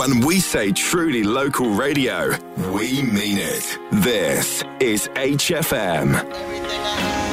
When we say truly local radio, we mean it. This is HFM. Everything I have.